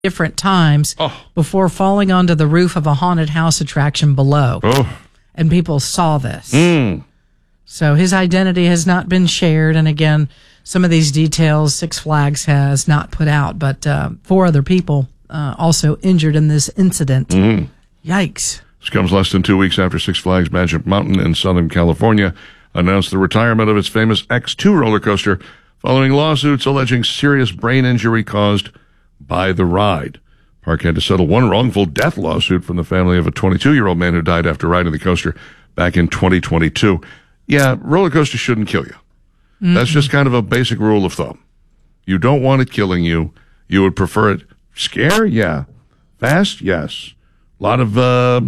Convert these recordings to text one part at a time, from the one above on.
different times before falling onto the roof of a haunted house attraction below. And people saw this. So his identity has not been shared. And again, some of these details Six Flags has not put out, but 4 other people also injured in this incident. Yikes. This comes less than 2 weeks after Six Flags Magic Mountain in Southern California announced the retirement of its famous X2 roller coaster following lawsuits alleging serious brain injury caused by the ride. Park had to settle one wrongful death lawsuit from the family of a 22-year-old man who died after riding the coaster back in 2022. Yeah, roller coasters shouldn't kill you. That's just kind of a basic rule of thumb. You don't want it killing you. You would prefer it scare? Yeah. Fast? Yes. A lot of,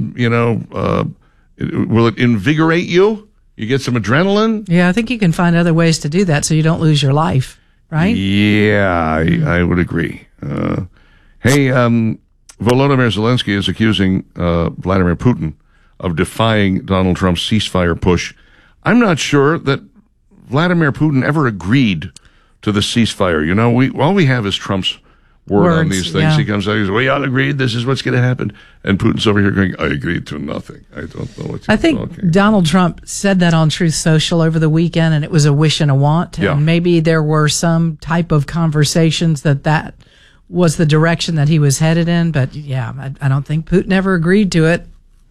will it invigorate you? You get some adrenaline? Yeah, I think you can find other ways to do that so you don't lose your life, right? Yeah, I would agree. Volodymyr Zelensky is accusing Vladimir Putin of defying Donald Trump's ceasefire push. I'm not sure that Vladimir Putin ever agreed to the ceasefire. You know, all we have is Trump's word on these things. Yeah. He comes out and says, we all agreed this is what's going to happen. And Putin's over here going, I agreed to nothing. I don't know what you're talking about. Donald Trump said that on Truth Social over the weekend, and it was a wish and a want. Yeah. And maybe there were some type of conversations that was the direction that he was headed in. But, yeah, I don't think Putin ever agreed to it.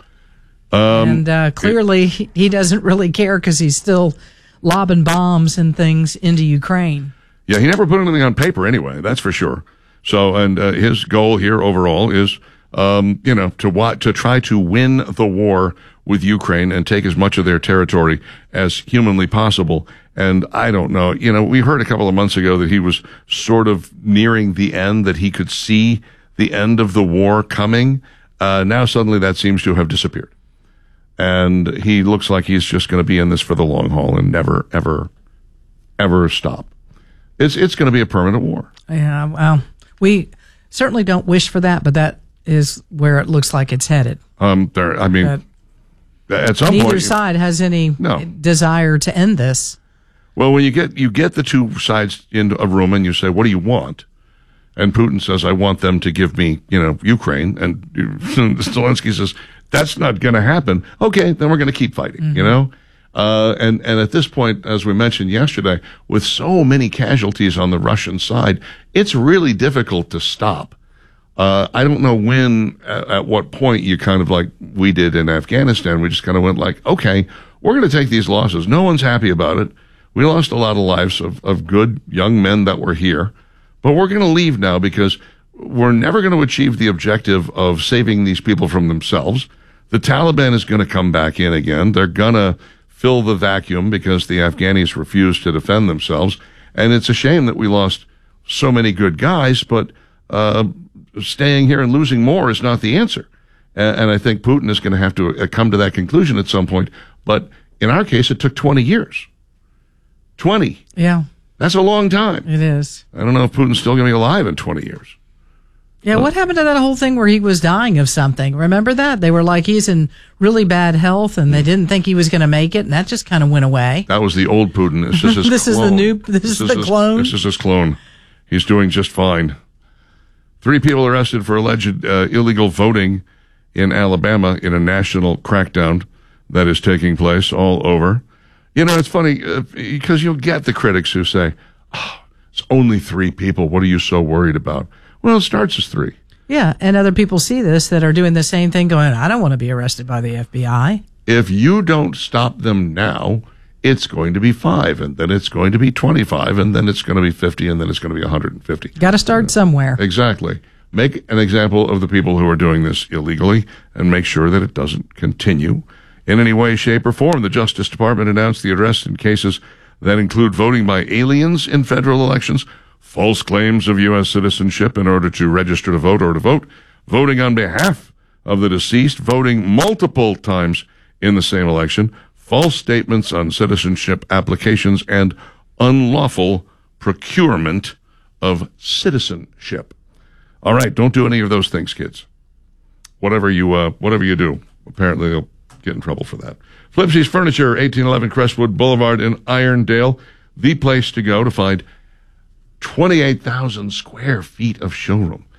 And clearly he doesn't really care because he's still lobbing bombs and things into Ukraine. Yeah, he never put anything on paper anyway, that's for sure. So, and his goal here overall is, to try to win the war with Ukraine and take as much of their territory as humanly possible. And I don't know, we heard a couple of months ago that he was sort of nearing the end, that he could see the end of the war coming. Now suddenly that seems to have disappeared. And he looks like he's just going to be in this for the long haul and never, ever, ever stop. It's going to be a permanent war. Yeah, well, we certainly don't wish for that, but that is where it looks like it's headed. At some point, neither side has any desire to end this. Well, when you get the two sides in a room and you say, "What do you want?" and Putin says, "I want them to give me, Ukraine," and Zelensky says, "That's not going to happen." Okay, then we're going to keep fighting, And at this point, as we mentioned yesterday, with so many casualties on the Russian side, it's really difficult to stop. I don't know at what point you kind of like we did in Afghanistan, we just kind of went like, okay, we're going to take these losses. No one's happy about it. We lost a lot of lives of good young men that were here, but we're going to leave now because we're never going to achieve the objective of saving these people from themselves. The Taliban is going to come back in again. They're going to fill the vacuum because the Afghanis refused to defend themselves. And it's a shame that we lost so many good guys, but staying here and losing more is not the answer. And I think Putin is going to have to come to that conclusion at some point. But in our case, it took 20 years. 20. Yeah. That's a long time. It is. I don't know if Putin's still going to be alive in 20 years. Yeah, what happened to that whole thing where he was dying of something? Remember that? They were like, he's in really bad health, and they didn't think he was going to make it, and that just kind of went away. That was the old Putin. This is his this clone. Is the clone? This is his clone. He's doing just fine. 3 people arrested for alleged illegal voting in Alabama in a national crackdown that is taking place all over. It's funny because you'll get the critics who say, it's only 3 people. What are you so worried about? Well, it starts as 3. Yeah, and other people see this that are doing the same thing going, I don't want to be arrested by the FBI. If you don't stop them now, it's going to be 5, and then it's going to be 25, and then it's going to be 50, and then it's going to be 150. Got to start somewhere. Exactly. Make an example of the people who are doing this illegally and make sure that it doesn't continue in any way, shape, or form. The Justice Department announced the arrest in cases that include voting by aliens in federal elections, false claims of U.S. citizenship in order to register to vote or to vote, voting on behalf of the deceased, voting multiple times in the same election, false statements on citizenship applications, and unlawful procurement of citizenship. All right, don't do any of those things, kids. Whatever you do, apparently they'll get in trouble for that. Flipsy's Furniture, 1811 Crestwood Boulevard in Irondale, the place to go to find 28,000 square feet of showroom.